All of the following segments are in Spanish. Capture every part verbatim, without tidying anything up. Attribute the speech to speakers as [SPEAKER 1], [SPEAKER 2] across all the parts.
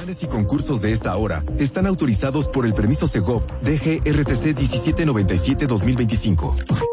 [SPEAKER 1] Promociones y concursos de esta hora están autorizados por el permiso Segov D G R T C diecisiete noventa y siete dos mil veinticinco.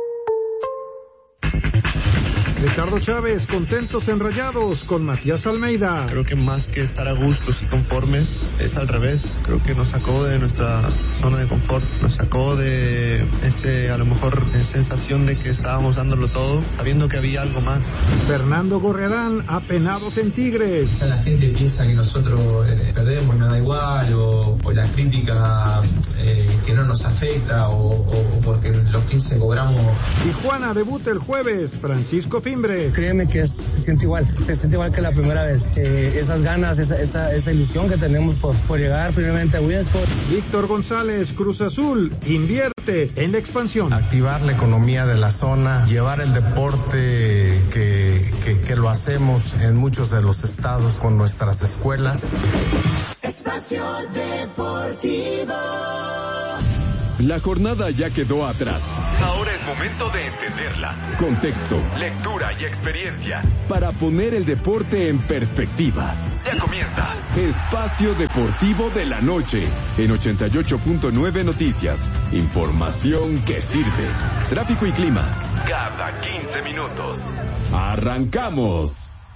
[SPEAKER 2] Ricardo Chávez, contentos en Rayados con Matías Almeida.
[SPEAKER 3] Creo que más que estar a gustos y conformes, es al revés. Creo que nos sacó de nuestra zona de confort, nos sacó de ese, a lo mejor, sensación de que estábamos dándolo todo, sabiendo que había algo más.
[SPEAKER 2] Fernando Gorriarán, apenados en Tigres.
[SPEAKER 4] Quizá la gente piensa que nosotros eh, perdemos, nos da igual, o, o la crítica eh, que no nos afecta, o, o, o porque los quince cobramos.
[SPEAKER 2] Tijuana debuta el jueves, Francisco Fimbre.
[SPEAKER 5] Créeme que se siente igual, se siente igual que la primera vez. Eh, esas ganas, esa, esa, esa ilusión que tenemos por, por llegar primeramente a Williamsport.
[SPEAKER 2] Víctor González, Cruz Azul, invierte en la expansión.
[SPEAKER 6] Activar la economía de la zona, llevar el deporte que, que, que lo hacemos en muchos de los estados con nuestras escuelas.
[SPEAKER 7] Espacio Deportivo.
[SPEAKER 1] La jornada ya quedó atrás. Ahora es momento de entenderla. Contexto, lectura y experiencia para poner el deporte en perspectiva. Ya comienza Espacio Deportivo de la Noche en ochenta y ocho punto nueve Noticias. Información que sirve. Tráfico y clima cada quince minutos. ¡Arrancamos!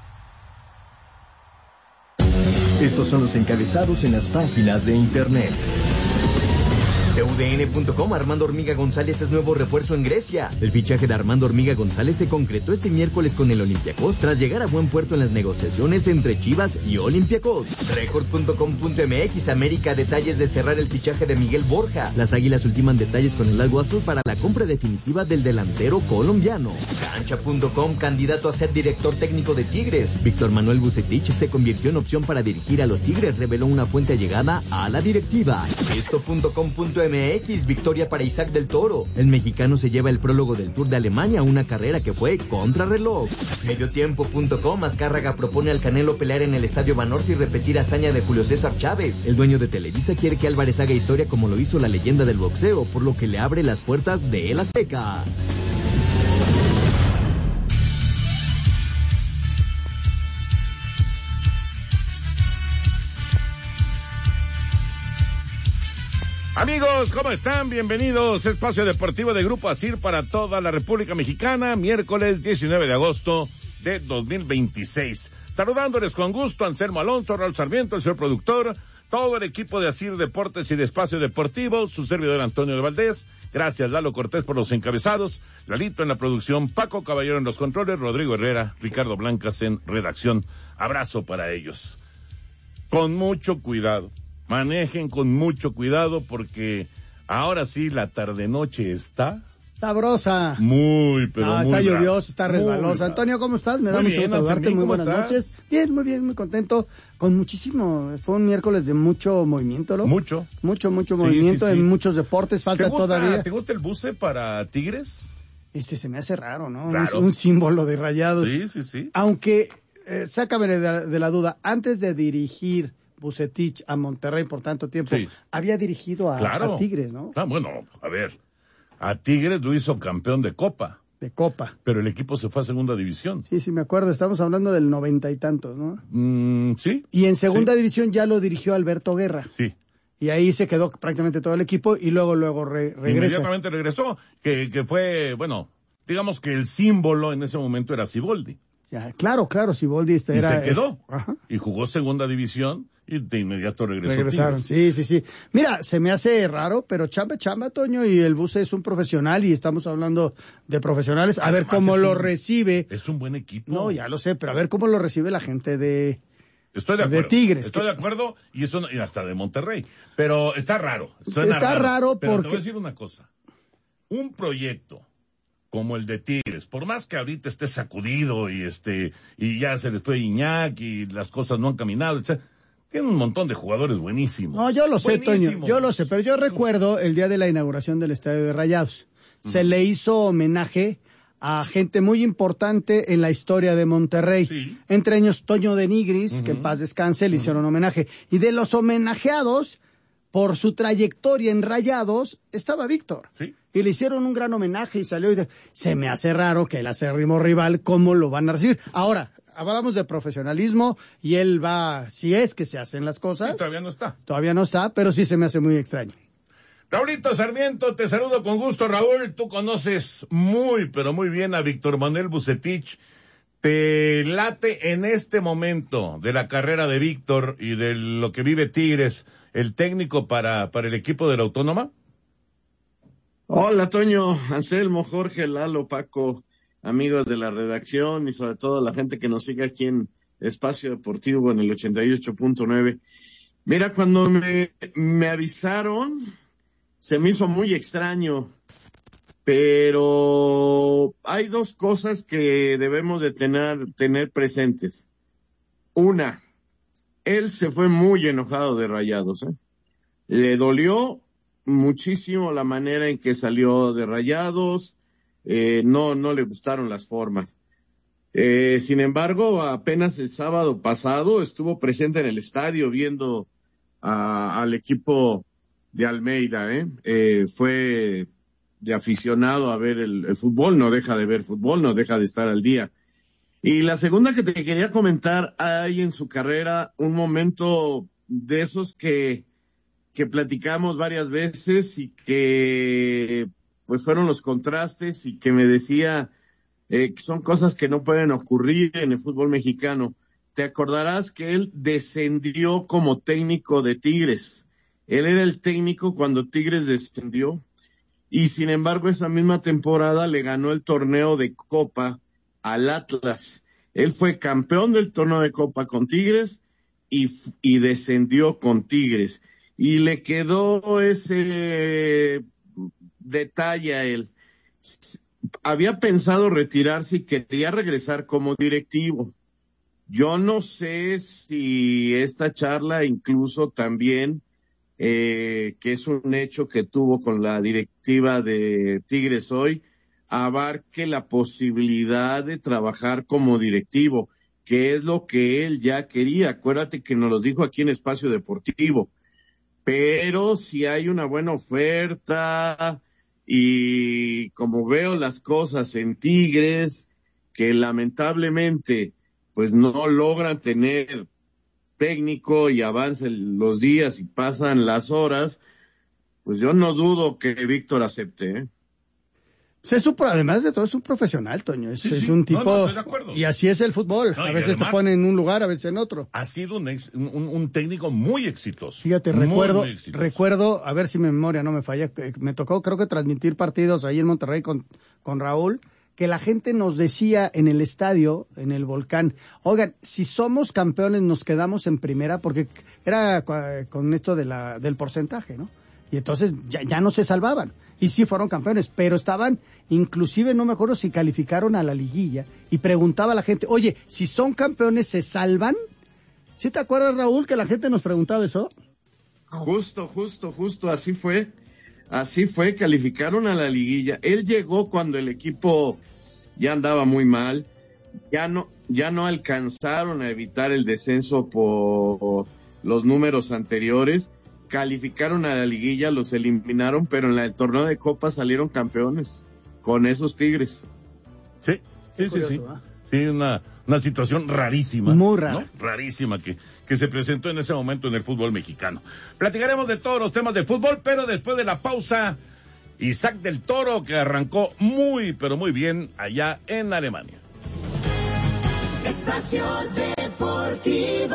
[SPEAKER 8] Estos son los encabezados en las páginas de internet.
[SPEAKER 9] T U D N punto com, Armando Hormiga González es nuevo refuerzo en Grecia. El fichaje de Armando Hormiga González se concretó este miércoles con el Olympiacos tras llegar a buen puerto en las negociaciones entre Chivas y Olympiacos. Record punto com punto m x, América, detalles de cerrar el fichaje de Miguel Borja. Las Águilas ultiman detalles con el Algo Azul para la compra definitiva del delantero colombiano. Cancha punto com, candidato a ser director técnico de Tigres. Víctor Manuel Vucetich se convirtió en opción para dirigir a los Tigres, reveló una fuente allegada a la directiva. Esto punto com punto m x, victoria para Isaac del Toro. El mexicano se lleva el prólogo del Tour de Alemania, una carrera que fue contrarreloj. Mediotiempo punto com, Azcárraga propone al Canelo pelear en el Estadio Banorte y repetir hazaña de Julio César Chávez. El dueño de Televisa quiere que Álvarez haga historia como lo hizo la leyenda del boxeo, por lo que le abre las puertas de El Azteca.
[SPEAKER 10] Amigos, ¿cómo están? Bienvenidos a Espacio Deportivo de Grupo ASIR para toda la República Mexicana, miércoles diecinueve de agosto de dos mil veintiséis. Saludándoles con gusto, Anselmo Alonso, Raúl Sarmiento, el señor productor, todo el equipo de ASIR Deportes y de Espacio Deportivo, su servidor Antonio de Valdés. Gracias, Lalo Cortés, por los encabezados, Lalito en la producción, Paco Caballero en los controles, Rodrigo Herrera, Ricardo Blancas en redacción. Abrazo para ellos. Con mucho cuidado. Manejen con mucho cuidado porque ahora sí la tarde-noche está...
[SPEAKER 11] sabrosa.
[SPEAKER 10] Muy, pero
[SPEAKER 11] ah,
[SPEAKER 10] muy
[SPEAKER 11] está
[SPEAKER 10] bravo.
[SPEAKER 11] lluvioso, está resbalosa. Antonio, ¿cómo estás? Me da
[SPEAKER 10] muy
[SPEAKER 11] mucho
[SPEAKER 10] bien,
[SPEAKER 11] gusto saludarte. Muy buenas
[SPEAKER 10] estás?
[SPEAKER 11] noches. Bien, muy bien, muy contento. Con muchísimo... Fue un miércoles de mucho movimiento, ¿no?
[SPEAKER 10] Mucho.
[SPEAKER 11] Mucho, mucho
[SPEAKER 10] sí,
[SPEAKER 11] movimiento
[SPEAKER 10] sí, sí.
[SPEAKER 11] en muchos deportes. Falta
[SPEAKER 10] ¿Te gusta,
[SPEAKER 11] todavía...
[SPEAKER 10] ¿Te gusta el buce para Tigres?
[SPEAKER 11] Este se me hace raro, ¿no?
[SPEAKER 10] Claro.
[SPEAKER 11] Un, un símbolo de Rayados.
[SPEAKER 10] Sí, sí, sí.
[SPEAKER 11] Aunque, eh, sácame de la, de la duda, antes de dirigir Vucetich a Monterrey por tanto tiempo, sí. había dirigido a,
[SPEAKER 10] claro.
[SPEAKER 11] a Tigres, ¿no?
[SPEAKER 10] Ah, bueno, a ver, a Tigres lo hizo campeón de Copa.
[SPEAKER 11] De Copa.
[SPEAKER 10] Pero el equipo se fue a segunda división.
[SPEAKER 11] Sí, sí, me acuerdo, estamos hablando del noventa y tantos, ¿no?
[SPEAKER 10] Mm, sí.
[SPEAKER 11] Y en segunda
[SPEAKER 10] sí.
[SPEAKER 11] división ya lo dirigió Alberto Guerra.
[SPEAKER 10] Sí.
[SPEAKER 11] Y ahí se quedó prácticamente todo el equipo y luego, luego re regresa.
[SPEAKER 10] Inmediatamente regresó, que, que fue, bueno, digamos que el símbolo en ese momento era Siboldi.
[SPEAKER 11] Ya, claro, claro, Siboldi este
[SPEAKER 10] y
[SPEAKER 11] era...
[SPEAKER 10] se quedó.
[SPEAKER 11] Eh, ajá.
[SPEAKER 10] Y jugó segunda división. Y de inmediato regresó.
[SPEAKER 11] Regresaron,
[SPEAKER 10] Tigres.
[SPEAKER 11] sí, sí, sí. Mira, se me hace raro, pero chamba, chamba, Toño, y el Buce es un profesional y estamos hablando de profesionales. A Además, ver cómo lo un, recibe.
[SPEAKER 10] Es un buen equipo.
[SPEAKER 11] No, ya lo sé, pero a ver cómo lo recibe la gente de...
[SPEAKER 10] Estoy de acuerdo.
[SPEAKER 11] De Tigres.
[SPEAKER 10] Estoy
[SPEAKER 11] que...
[SPEAKER 10] de acuerdo y eso y hasta de Monterrey. Pero está raro. Suena
[SPEAKER 11] está raro, raro
[SPEAKER 10] pero
[SPEAKER 11] porque...
[SPEAKER 10] te voy a decir una cosa. Un proyecto como el de Tigres, por más que ahorita esté sacudido y este y ya se les fue Iñak y las cosas no han caminado, etcétera. Tiene un montón de jugadores buenísimos.
[SPEAKER 11] No, yo lo sé,
[SPEAKER 10] buenísimos.
[SPEAKER 11] Toño, yo lo sé, pero yo recuerdo el día de la inauguración del Estadio de Rayados. Se uh-huh. le hizo homenaje a gente muy importante en la historia de Monterrey. Sí. Entre ellos Toño de Nigris, uh-huh. que en paz descanse, le uh-huh. hicieron homenaje. Y de los homenajeados, por su trayectoria en Rayados, estaba Víctor.
[SPEAKER 10] Sí.
[SPEAKER 11] Y le hicieron un gran homenaje y salió y dice, se me hace raro que el acérrimo rival, ¿cómo lo van a recibir? Ahora, hablamos de profesionalismo y él va, si es que se hacen las cosas.
[SPEAKER 10] Sí, todavía no está.
[SPEAKER 11] Todavía no está, pero sí se me hace muy extraño.
[SPEAKER 10] Raulito Sarmiento, te saludo con gusto, Raúl. Tú conoces muy, pero muy bien a Víctor Manuel Vucetich. ¿Te late en este momento de la carrera de Víctor y de lo que vive Tigres, el técnico para, para el equipo de la Autónoma?
[SPEAKER 12] Hola, Toño, Anselmo, Jorge, Lalo, Paco, amigos de la redacción y sobre todo la gente que nos sigue aquí en Espacio Deportivo en el ochenta y ocho punto nueve. Mira, cuando me, me avisaron, se me hizo muy extraño, pero hay dos cosas que debemos de tener, tener presentes. Una, él se fue muy enojado de Rayados, ¿eh? Le dolió muchísimo la manera en que salió de Rayados, eh, no, no le gustaron las formas. Eh, sin embargo, apenas el sábado pasado estuvo presente en el estadio viendo a, al equipo de Almeida, ¿eh? Eh, fue de aficionado a ver el, el fútbol, no deja de ver fútbol, no deja de estar al día. Y la segunda que te quería comentar, hay en su carrera un momento de esos que que platicamos varias veces y que pues fueron los contrastes y que me decía eh, que son cosas que no pueden ocurrir en el fútbol mexicano. Te acordarás que él descendió como técnico de Tigres. Él era el técnico cuando Tigres descendió y sin embargo esa misma temporada le ganó el torneo de Copa al Atlas. Él fue campeón del torneo de Copa con Tigres y, y descendió con Tigres. Y le quedó ese detalle a él. Había pensado retirarse y quería regresar como directivo. Yo no sé si esta charla incluso también, eh, que es un hecho que tuvo con la directiva de Tigres hoy, abarque la posibilidad de trabajar como directivo, que es lo que él ya quería. Acuérdate que nos lo dijo aquí en Espacio Deportivo. Pero si hay una buena oferta y como veo las cosas en Tigres, que lamentablemente pues no logran tener técnico y avanzan los días y pasan las horas, pues yo no dudo que Víctor acepte, ¿eh?
[SPEAKER 11] Pues es un, además de todo es un profesional, Toño, es,
[SPEAKER 10] sí,
[SPEAKER 11] es
[SPEAKER 10] sí.
[SPEAKER 11] un tipo,
[SPEAKER 10] no, no, estoy de acuerdo.
[SPEAKER 11] Y así es el fútbol,
[SPEAKER 10] no,
[SPEAKER 11] a veces
[SPEAKER 10] además,
[SPEAKER 11] te pone en un lugar, a veces en otro.
[SPEAKER 10] Ha sido un, ex, un, un técnico muy exitoso.
[SPEAKER 11] Fíjate,
[SPEAKER 10] muy,
[SPEAKER 11] recuerdo,
[SPEAKER 10] muy exitoso.
[SPEAKER 11] recuerdo, a ver si mi memoria no me falla, me tocó creo que transmitir partidos ahí en Monterrey con, con Raúl, que la gente nos decía en el estadio, en el Volcán, oigan, si somos campeones nos quedamos en primera, porque era con esto de la, del porcentaje, ¿no? Y entonces ya, ya no se salvaban. Y sí fueron campeones, pero estaban, inclusive no me acuerdo si calificaron a la liguilla, y preguntaba a la gente, oye, si son campeones, ¿se salvan? ¿Sí te acuerdas, Raúl, que la gente nos preguntaba eso?
[SPEAKER 12] Justo, justo, justo, así fue. Así fue, calificaron a la liguilla. Él llegó cuando el equipo ya andaba muy mal, ya no, ya no alcanzaron a evitar el descenso por los números anteriores. Calificaron a la liguilla, los eliminaron, pero en el torneo de Copa salieron campeones con esos Tigres.
[SPEAKER 10] Sí, sí, sí, curioso, sí. ¿eh? Sí, una, una situación rarísima.
[SPEAKER 11] Muy rara.
[SPEAKER 10] ¿no? Rarísima que, que se presentó en ese momento en el fútbol mexicano. Platicaremos de todos los temas del fútbol, pero después de la pausa, Isaac del Toro, que arrancó muy, pero muy bien allá en Alemania.
[SPEAKER 7] Espacio Deportivo.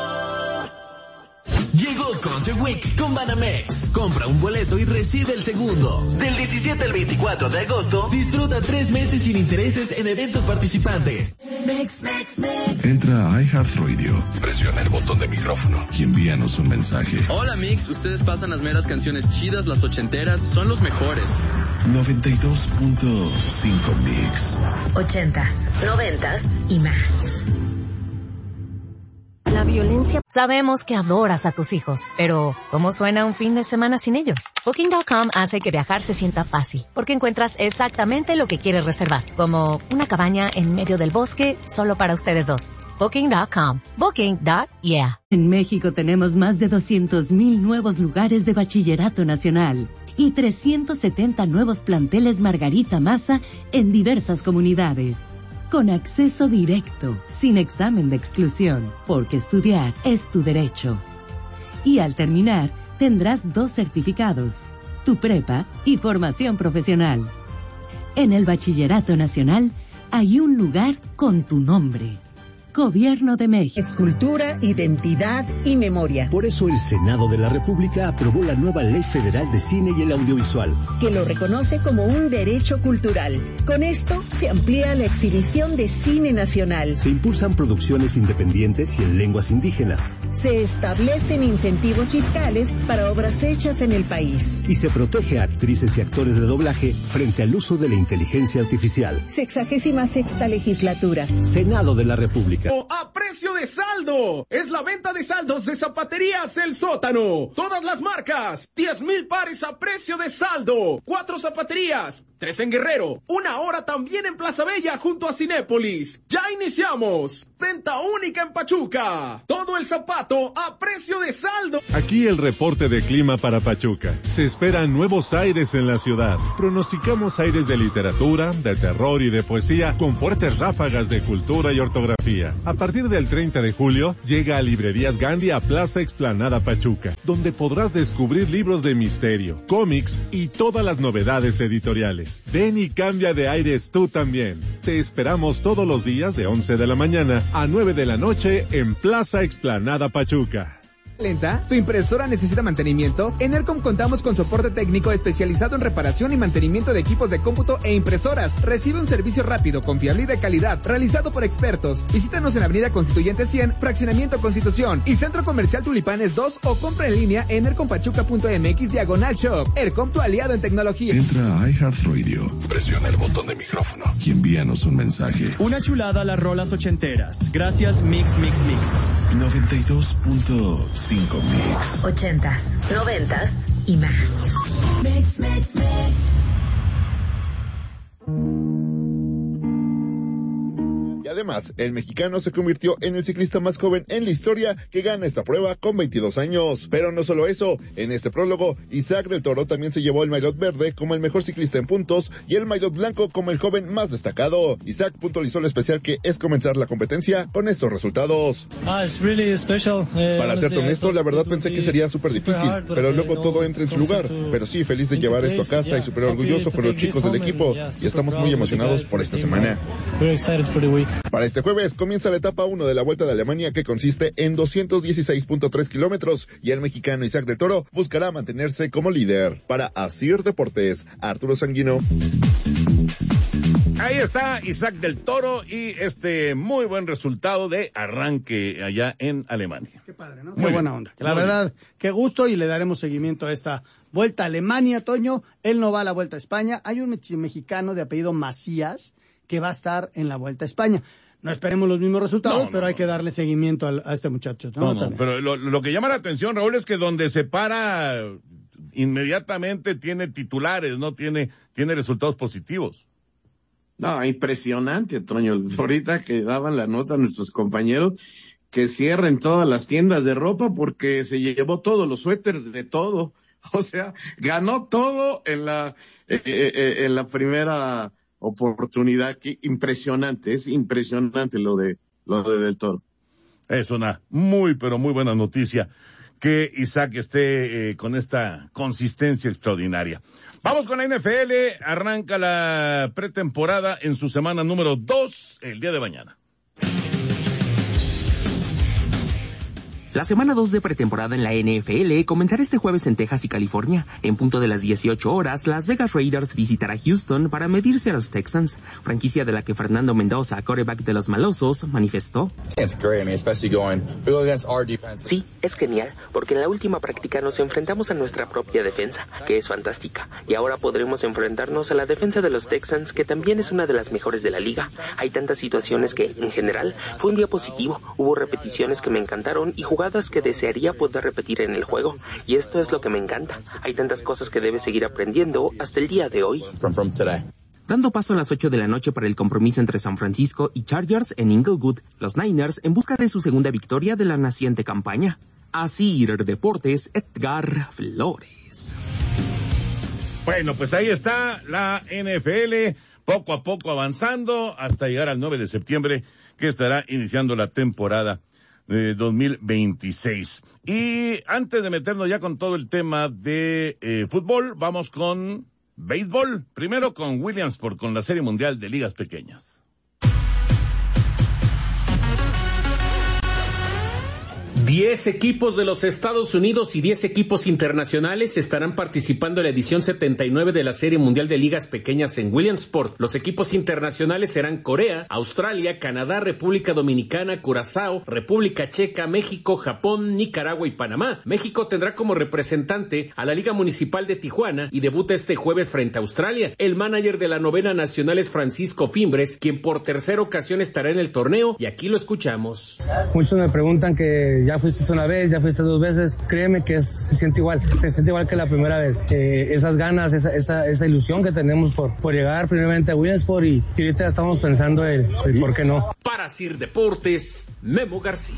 [SPEAKER 13] Llegó Concert Week con Banamex. Compra un boleto y recibe el segundo. Del diecisiete al veinticuatro de agosto, disfruta tres meses sin intereses en eventos participantes.
[SPEAKER 7] Mix, mix, mix.
[SPEAKER 14] Entra a iHeartRadio, presiona el botón de micrófono y envíanos un mensaje.
[SPEAKER 15] Hola Mix, ustedes pasan las meras canciones chidas, las ochenteras, son los mejores.
[SPEAKER 14] noventa y dos punto cinco Mix.
[SPEAKER 16] Ochentas, noventas y más.
[SPEAKER 17] La violencia. Sabemos que adoras a tus hijos, pero ¿cómo suena un fin de semana sin ellos? Booking punto com hace que viajar se sienta fácil, porque encuentras exactamente lo que quieres reservar, como una cabaña en medio del bosque solo para ustedes dos. Booking punto com. Booking. Yeah.
[SPEAKER 18] En México tenemos más de doscientos mil nuevos lugares de bachillerato nacional y trescientos setenta nuevos planteles Margarita Maza en diversas comunidades. con acceso directo, sin examen de exclusión, porque estudiar es tu derecho. Y al terminar, tendrás dos certificados, tu prepa y formación profesional. En el Bachillerato Nacional hay un lugar con tu nombre. Gobierno de México.
[SPEAKER 19] Escultura, identidad y memoria.
[SPEAKER 20] Por eso el Senado de la República aprobó la nueva Ley Federal de Cine y el Audiovisual,
[SPEAKER 19] que lo reconoce como un derecho cultural. Con esto se amplía la exhibición de cine nacional.
[SPEAKER 20] Se impulsan producciones independientes y en lenguas indígenas.
[SPEAKER 19] Se establecen incentivos fiscales para obras hechas en el país.
[SPEAKER 20] Y se protege a actrices y actores de doblaje frente al uso de la inteligencia artificial.
[SPEAKER 19] Sexagésima sexta legislatura.
[SPEAKER 20] Senado de la República.
[SPEAKER 21] A precio de saldo. Es la venta de saldos de Zapaterías El Sótano. Todas las marcas. diez mil pares a precio de saldo. Cuatro zapaterías. Tres en Guerrero. Una hora también en Plaza Bella junto a Cinépolis. Ya iniciamos. Venta única en Pachuca. Todo el zapato a precio de saldo.
[SPEAKER 22] Aquí el reporte de clima para Pachuca. Se esperan nuevos aires en la ciudad. Pronosticamos aires de literatura, de terror y de poesía con fuertes ráfagas de cultura y ortografía. A partir del treinta de julio, llega a Librerías Gandhi a Plaza Explanada Pachuca, donde podrás descubrir libros de misterio, cómics y todas las novedades editoriales. Ven y cambia de aires tú también. Te esperamos todos los días de once de la mañana a nueve de la noche en Plaza Explanada Pachuca.
[SPEAKER 23] ¿Lenta? ¿Tu impresora necesita mantenimiento? En ERCOM contamos con soporte técnico especializado en reparación y mantenimiento de equipos de cómputo e impresoras. Recibe un servicio rápido, confiable y de calidad, realizado por expertos. Visítanos en Avenida Constituyente cien, Fraccionamiento Constitución y Centro Comercial Tulipanes dos o compra en línea en ercompachuca punto m x diagonal shop. ERCOM, tu aliado en tecnología.
[SPEAKER 14] Entra a iHeartRadio, presiona el botón de micrófono y envíanos un mensaje.
[SPEAKER 24] Una chulada a las rolas ochenteras. Gracias Mix Mix Mix.
[SPEAKER 14] noventa y dos punto cinco Mix.
[SPEAKER 16] Ochentas, noventas y más.
[SPEAKER 7] Mix, mix, mix.
[SPEAKER 25] Y además, el mexicano se convirtió en el ciclista más joven en la historia que gana esta prueba con veintidós años. Pero no solo eso, en este prólogo, Isaac del Toro también se llevó el maillot verde como el mejor ciclista en puntos y el maillot blanco como el joven más destacado. Isaac puntualizó lo especial que es comenzar la competencia con estos resultados.
[SPEAKER 26] Ah, it's really special. Uh,
[SPEAKER 25] Para serte honesto, la verdad pensé que sería súper difícil, pero luego todo entra en su lugar. Pero sí, feliz de llevar esto a casa y súper orgulloso por los chicos del equipo y estamos muy emocionados por esta semana. Para este jueves comienza la etapa uno de la Vuelta de Alemania, que consiste en doscientos dieciséis punto tres kilómetros y el mexicano Isaac del Toro buscará mantenerse como líder. Para Asir Deportes, Arturo Sanguino.
[SPEAKER 10] Ahí está Isaac del Toro y este muy buen resultado de arranque allá en Alemania.
[SPEAKER 11] Qué padre, ¿no? Muy Qué buena bien. onda. La muy verdad, bien. Qué gusto, y le daremos seguimiento a esta Vuelta a Alemania, Toño. Él no va a la Vuelta a España. Hay un mexicano de apellido Macías que va a estar en la Vuelta a España. No esperemos los mismos resultados, no, no, pero hay que darle seguimiento a, a este muchacho.
[SPEAKER 10] No, no, no pero lo, lo que llama la atención, Raúl, es que donde se para inmediatamente tiene titulares, no tiene, tiene resultados positivos.
[SPEAKER 12] No, impresionante, Toño. Ahorita que daban la nota a nuestros compañeros que cierren todas las tiendas de ropa porque se llevó todos los suéteres de todo. O sea, ganó todo en la, eh, eh, en la primera oportunidad. Que impresionante, es impresionante lo de lo de Del Toro.
[SPEAKER 10] Es una muy, pero muy buena noticia que Isaac esté eh, con esta consistencia extraordinaria. Vamos con la N F L, arranca la pretemporada en su semana número dos el día de mañana.
[SPEAKER 27] La semana dos de pretemporada en la N F L comenzará este jueves en Texas y California. En punto de las dieciocho horas, Las Vegas Raiders visitará Houston para medirse a los Texans, franquicia de la que Fernando Mendoza, quarterback de los Malosos, manifestó.
[SPEAKER 28] Sí, es genial, porque en la última práctica nos enfrentamos a nuestra propia defensa, que es fantástica, y ahora podremos enfrentarnos a la defensa de los Texans, que también es una de las mejores de la liga. Hay tantas situaciones que, en general, fue un día positivo. Hubo repeticiones que me encantaron y jugadas que desearía poder repetir en el juego, y esto es lo que me encanta. Hay tantas cosas que debes seguir aprendiendo hasta el día de hoy.
[SPEAKER 27] Dando paso a las ocho de la noche para el compromiso entre San Francisco y Chargers en Inglewood, los Niners en busca de su segunda victoria de la naciente campaña. Asir Deportes, Edgar Flores.
[SPEAKER 10] Bueno, pues ahí está la N F L. poco a poco avanzando hasta llegar al nueve de septiembre, que estará iniciando la temporada de dos mil veintiséis. Y antes de meternos ya con todo el tema de eh, fútbol, vamos con béisbol. Primero con Williamsport, con la Serie Mundial de Ligas Pequeñas.
[SPEAKER 1] Diez equipos de los Estados Unidos y diez equipos internacionales estarán participando en la edición setenta y nueve de la Serie Mundial de Ligas Pequeñas en Williamsport. Los equipos internacionales serán Corea, Australia, Canadá, República Dominicana, Curazao, República Checa, México, Japón, Nicaragua y Panamá. México tendrá como representante a la Liga Municipal de Tijuana y debuta este jueves frente a Australia. El manager de la novena nacional es Francisco Fimbres, quien por tercera ocasión estará en el torneo, y aquí lo escuchamos.
[SPEAKER 2] Muchos me preguntan que ya fuiste una vez, ya fuiste dos veces, créeme que es, se siente igual, se siente igual que la primera vez. Eh, esas ganas, esa, esa, esa ilusión que tenemos por, por llegar primeramente a Williamsport y, y ahorita estamos pensando el, el por qué no.
[SPEAKER 1] Para Sir Deportes, Memo García.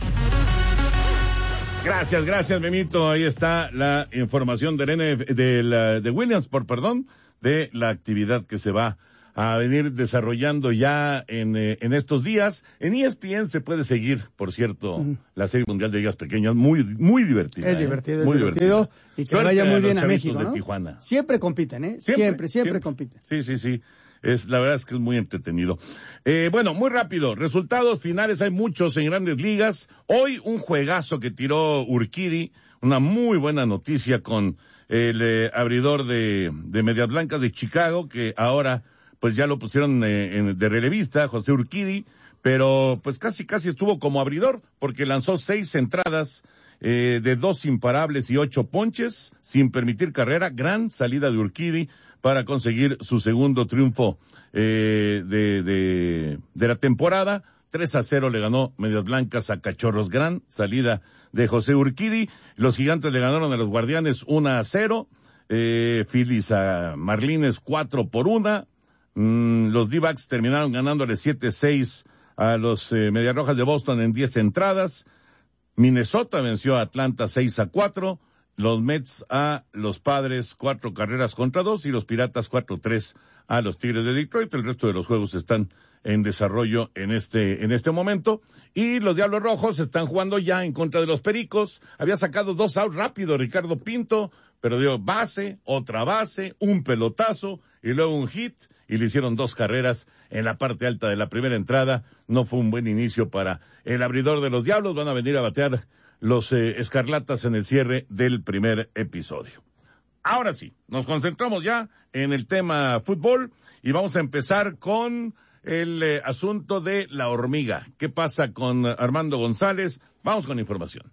[SPEAKER 10] Gracias, gracias, Memito. Ahí está la información del N F, de, la, de Williamsport, perdón, de la actividad que se va a venir desarrollando ya en, eh, en estos días. En E S P N se puede seguir, por cierto, uh-huh. la Serie Mundial de Ligas Pequeñas, muy muy divertida.
[SPEAKER 11] Es divertido,
[SPEAKER 10] eh,
[SPEAKER 11] es
[SPEAKER 10] muy
[SPEAKER 11] divertido. divertido. Y que Suerte vaya muy bien a México,
[SPEAKER 10] de
[SPEAKER 11] ¿no?
[SPEAKER 10] Tijuana.
[SPEAKER 11] Siempre compiten, ¿eh? Siempre, siempre, siempre, siempre compiten.
[SPEAKER 10] Sí, sí, sí. Es, la verdad es que es muy entretenido. Eh, bueno, muy rápido. Resultados finales, hay muchos en Grandes Ligas. Hoy un juegazo que tiró Urquidy, una muy buena noticia con el eh, abridor de, de Medias Blancas de Chicago, que ahora pues ya lo pusieron eh, en, de relevista, José Urquidy, pero pues casi casi estuvo como abridor, porque lanzó seis entradas eh, de dos imparables y ocho ponches, sin permitir carrera. Gran salida de Urquidy para conseguir su segundo triunfo eh, de, de, de la temporada. tres a cero le ganó Medias Blancas a Cachorros. Gran salida de José Urquidy. Los Gigantes le ganaron a los Guardianes uno a cero. Eh, Phillies a Marlines cuatro por una. Mm, los D-backs terminaron ganándole siete seis a los eh, Medias Rojas de Boston en diez entradas. Minnesota venció a Atlanta seis a cuatro. Los Mets a los Padres cuatro carreras contra dos y los Piratas cuatro tres a los Tigres de Detroit. El resto de los juegos están en desarrollo en este en este momento. Y los Diablos Rojos están jugando ya en contra de los Pericos. Había sacado dos outs rápido Ricardo Pinto, pero dio base, otra base, un pelotazo y luego un hit. Y le hicieron dos carreras en la parte alta de la primera entrada. No fue un buen inicio para el abridor de los Diablos. Van a venir a batear los eh, Escarlatas en el cierre del primer episodio. Ahora sí, nos concentramos ya en el tema fútbol y vamos a empezar con el eh, asunto de la hormiga. ¿Qué pasa con Armando González? Vamos con información.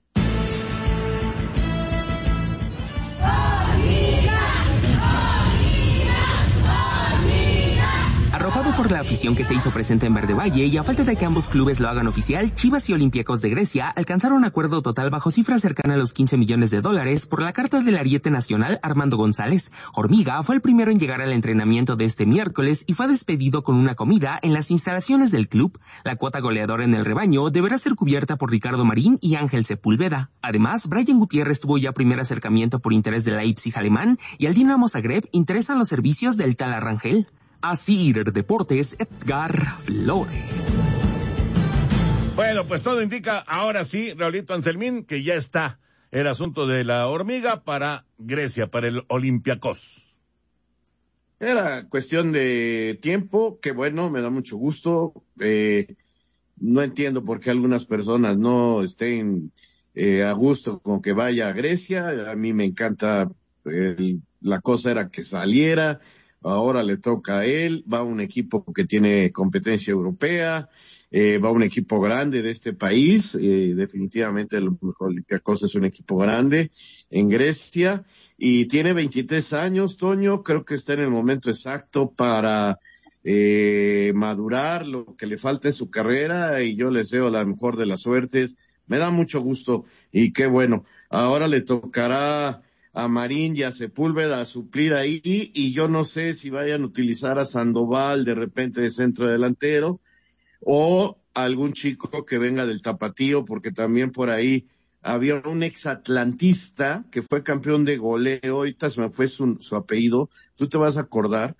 [SPEAKER 27] Arropado por la afición que se hizo presente en Verde Valle y a falta de que ambos clubes lo hagan oficial, Chivas y Olympiacos de Grecia alcanzaron un acuerdo total bajo cifras cercanas a los quince millones de dólares por la carta del ariete nacional Armando González. Hormiga fue el primero en llegar al entrenamiento de este miércoles y fue despedido con una comida en las instalaciones del club. La cuota goleadora en el rebaño deberá ser cubierta por Ricardo Marín y Ángel Sepúlveda. Además, Brian Gutiérrez tuvo ya primer acercamiento por interés del Leipzig alemán y al Dinamo Zagreb interesan los servicios del Tal Arrangel. Asir Deportes, Edgar Flores.
[SPEAKER 10] Bueno, pues todo indica, ahora sí, Raulito Anselmín, que ya está el asunto de la hormiga para Grecia, para el Olympiacos.
[SPEAKER 12] Era cuestión de tiempo, que bueno, me da mucho gusto. Eh, no entiendo por qué algunas personas no estén eh, a gusto con que vaya a Grecia. A mí me encanta, eh, la cosa era que saliera. Ahora le toca a él, va un equipo que tiene competencia europea, eh, va un equipo grande de este país, eh, definitivamente el Olympiacos es un equipo grande en Grecia, y tiene veintitrés años, Toño, creo que está en el momento exacto para eh, madurar lo que le falta en su carrera, y yo les deseo la mejor de las suertes. Me da mucho gusto, y qué bueno. Ahora le tocará a Marín y a Sepúlveda a suplir ahí, y yo no sé si vayan a utilizar a Sandoval de repente de centro delantero, o algún chico que venga del Tapatío, porque también por ahí había un exatlantista que fue campeón de goleo, ahorita se me fue su, su apellido, tú te vas a acordar,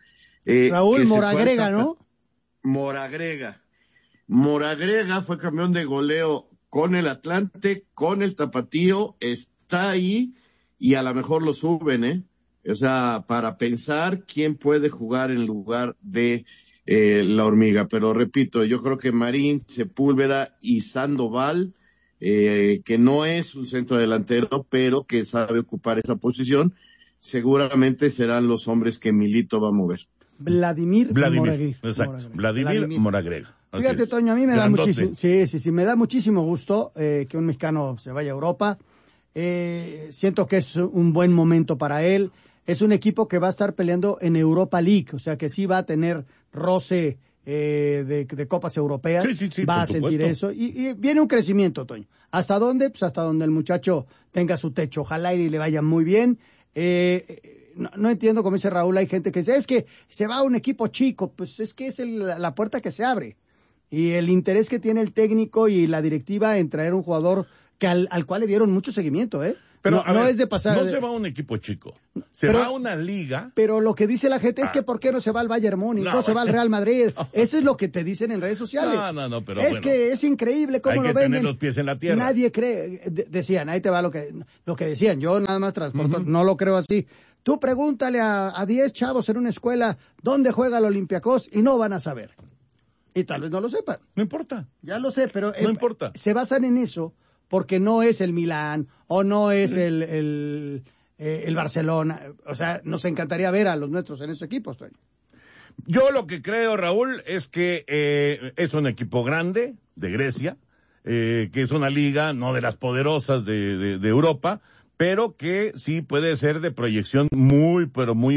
[SPEAKER 12] Eh,
[SPEAKER 11] Raúl Moragrega, ¿no?
[SPEAKER 12] Moragrega. Moragrega fue campeón de goleo con el Atlante, con el Tapatío, está ahí y a lo mejor lo suben, ¿eh? O sea, para pensar quién puede jugar en lugar de eh, la Hormiga. Pero repito, yo creo que Marín, Sepúlveda y Sandoval, eh, que no es un centro delantero, pero que sabe ocupar esa posición, seguramente serán los hombres que Milito va a mover.
[SPEAKER 11] Vladimir,
[SPEAKER 10] Vladimir
[SPEAKER 11] Moragrega.
[SPEAKER 10] Exacto,
[SPEAKER 11] Moragrega.
[SPEAKER 10] Vladimir,
[SPEAKER 11] Vladimir.
[SPEAKER 10] Moragrega. Así
[SPEAKER 11] Fíjate,
[SPEAKER 10] es.
[SPEAKER 11] Toño, a mí me
[SPEAKER 10] Grandote.
[SPEAKER 11] da muchísimo, sí, sí, sí, me da muchísimo gusto eh, que un mexicano se vaya a Europa. Eh, siento que es un buen momento para él. Es un equipo que va a estar peleando en Europa League, o sea que sí va a tener roce eh, de, de copas europeas,
[SPEAKER 10] sí, sí, sí,
[SPEAKER 11] va
[SPEAKER 10] por
[SPEAKER 11] a sentir
[SPEAKER 10] supuesto.
[SPEAKER 11] eso. Y, y viene un crecimiento, Toño. ¿Hasta dónde? Pues hasta donde el muchacho tenga su techo. Ojalá y le vaya muy bien. Eh, no, no entiendo, como dice Raúl, hay gente que dice, es que se va a un equipo chico. Pues es que es el, la puerta que se abre. Y el interés que tiene el técnico y la directiva en traer un jugador que al, al cual le dieron mucho seguimiento, ¿eh?
[SPEAKER 10] Pero
[SPEAKER 11] no,
[SPEAKER 10] a
[SPEAKER 11] no
[SPEAKER 10] ver,
[SPEAKER 11] es de pasar.
[SPEAKER 10] no se va a un equipo chico, se
[SPEAKER 11] pero,
[SPEAKER 10] va a una liga.
[SPEAKER 11] Pero lo que dice la gente es que ¿por qué no se va al Bayern Múnich? No, no se va al Real Madrid. Eso es lo que te dicen en redes sociales.
[SPEAKER 10] No, no, no, pero
[SPEAKER 11] es
[SPEAKER 10] bueno,
[SPEAKER 11] que es increíble cómo
[SPEAKER 10] hay
[SPEAKER 11] lo
[SPEAKER 10] que
[SPEAKER 11] venden.
[SPEAKER 10] tener los pies en la tierra.
[SPEAKER 11] Nadie cree, de, decían, ahí te va lo que lo que decían. Yo nada más transporto, uh-huh. no lo creo así. Tú pregúntale a diez chavos en una escuela dónde juega el Olympiacos y no van a saber. Y tal vez no lo sepan.
[SPEAKER 10] No importa.
[SPEAKER 11] Ya lo sé, pero
[SPEAKER 10] no
[SPEAKER 11] eh,
[SPEAKER 10] importa.
[SPEAKER 11] Se basan en eso porque no es el Milán o no es el, el, eh, el Barcelona. O sea, nos encantaría ver a los nuestros en esos equipos, Toño.
[SPEAKER 10] Yo lo que creo, Raúl, es que eh, es un equipo grande de Grecia, eh, que es una liga no de las poderosas de, de, de Europa, pero que sí puede ser de proyección muy, pero muy